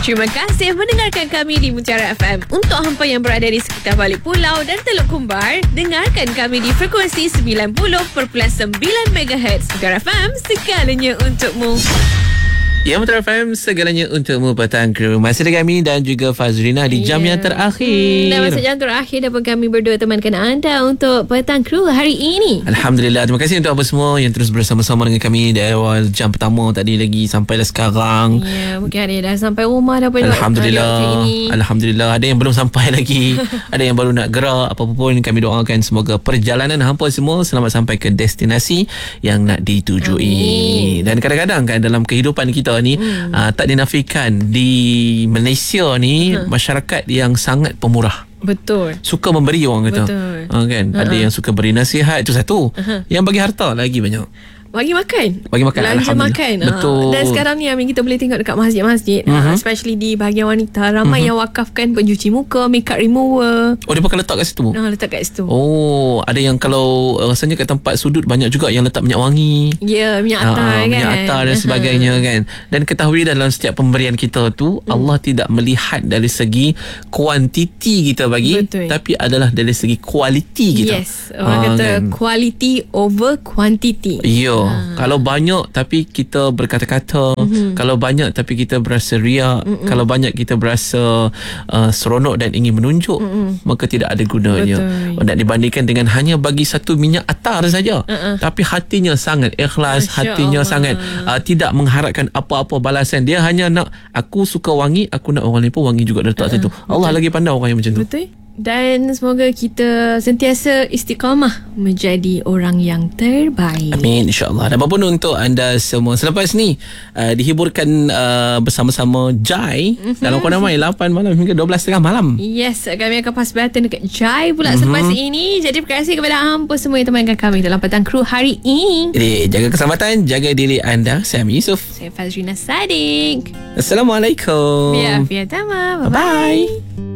Terima kasih mendengarkan kami di Mutiara FM. Untuk hampa yang berada di sekitar Balik Pulau dan Teluk Kumbar, dengarkan kami di frekuensi 90.9 MHz. Mutiara FM, segalanya untukmu. Ya, Mutiara FM, segalanya untukmu petang kru. Masih dengan kami dan juga Fazrina di jam yang terakhir. Dan masuk jam terakhir dapat kami berdua temankan anda untuk petang kru hari ini. Alhamdulillah. Terima kasih untuk apa semua yang terus bersama-sama dengan kami dari awal jam pertama tadi lagi sampailah sekarang. Ya, mungkin ada dah sampai rumah dah. Alhamdulillah. Alhamdulillah. Ada yang belum sampai lagi. Ada yang baru nak gerak. Apa-apa pun kami doakan semoga perjalanan hampa semua selamat sampai ke destinasi yang nak ditujui. Dan kadang-kadang kan dalam kehidupan kita ni tak dinafikan di Malaysia ni masyarakat yang sangat pemurah. Betul. Suka memberi orang kata. Betul. Kan? Ada yang suka beri nasihat, itu satu. Yang bagi harta lagi banyak. Bagi makan. Belanja makan. Betul. Dan sekarang ni Amin, kita boleh tengok dekat masjid-masjid, especially di bahagian wanita, ramai yang wakafkan pencuci muka, makeup remover. Oh, dia pakai letak kat situ? Letak kat situ. Oh, ada yang kalau rasanya kat tempat sudut banyak juga yang letak minyak wangi. Ya, minyak atar kan. Minyak atar dan sebagainya kan. Dan ketahui dalam setiap pemberian kita tu, Allah tidak melihat dari segi kuantiti kita bagi, betul, tapi adalah dari segi kualiti kita. Yes. Orang kata kan, quality over quantity. Ya. Kalau banyak tapi kita berkata-kata, kalau banyak tapi kita berasa riak, kalau banyak kita berasa seronok dan ingin menunjuk, maka tidak ada gunanya. Nak dibandingkan dengan hanya bagi satu minyak atar saja, tapi hatinya sangat ikhlas, hatinya sangat tidak mengharapkan apa-apa balasan. Dia hanya nak, aku suka wangi, aku nak orang lain pun wangi juga letak situ. Allah lagi pandai orang yang macam tu. Betul. Dan semoga kita sentiasa istiqamah menjadi orang yang terbaik. Amin, insyaAllah. Dan apa pun untuk anda semua selepas ni dihiburkan bersama-sama Jai dalam Kolam Mai 8 malam hingga 12.30 malam. Yes, kami akan pas baton dekat Jai pula selepas ini. Jadi terima kasih kepada hampa semua yang temankan kami dalam petang kru hari ini. Jadi jaga keselamatan, jaga diri anda. Saya Amir Yusof. Saya Fazrina Sadiq. Assalamualaikum. Biar tama. Bye-bye.